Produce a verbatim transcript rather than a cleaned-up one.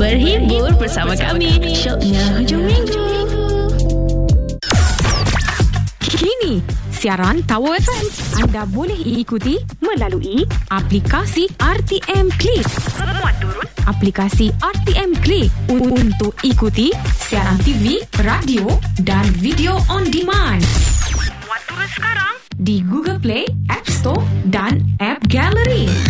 Berhibur bersama kami, Syoknya Hujung Minggu. Kini, siaran Tower F M anda boleh ikuti melalui aplikasi R T M Click. Muat turun aplikasi R T M Click untuk ikuti siaran T V, radio dan video on demand. Muat turun sekarang di Google Play, App Store dan App Gallery.